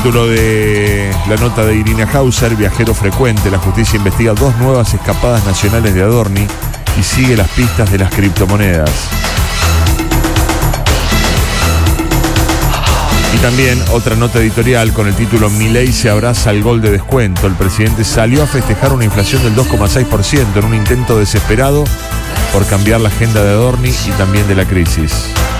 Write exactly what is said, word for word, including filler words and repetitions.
Título de la nota de Irina Hauser, viajero frecuente. La justicia investiga dos nuevas escapadas nacionales de Adorni y sigue las pistas de las criptomonedas. Y también otra nota editorial con el título Milei se abraza al gol de descuento. El presidente salió a festejar una inflación del dos coma seis por ciento en un intento desesperado por cambiar la agenda de Adorni y también de la crisis.